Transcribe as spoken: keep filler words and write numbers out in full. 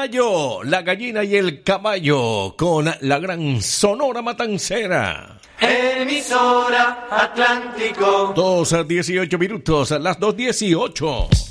Gallo, la gallina y el caballo con la gran Sonora Matancera. Emisora Atlántico. dos a dieciocho minutos, a las dos dieciocho.